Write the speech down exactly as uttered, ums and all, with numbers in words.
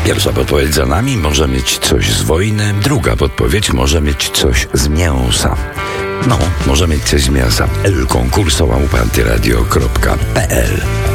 Pierwsza podpowiedź za nami, może mieć coś z wojny. Druga podpowiedź, może mieć coś z mięsa. No, może mieć coś z mięsa. El Concurso małpa antyradio kropka pe el